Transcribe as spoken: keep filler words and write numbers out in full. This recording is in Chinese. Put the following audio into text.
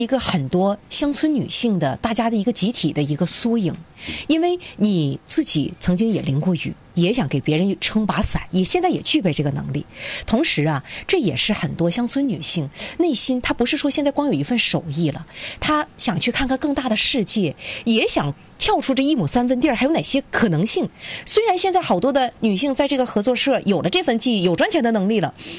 一个很多乡村女性的大家的一个集体的一个缩影，因为你自己曾经也淋过雨，也想给别人撑把伞，也现在也具备这个能力。同时啊，这也是很多乡村女性内心，她不是说现在光有一份手艺了，她想去看看更大的世界，也想跳出这一亩三分地儿还有哪些可能性。虽然现在好多的女性在这个合作社有了这份技艺，有赚钱的能力了，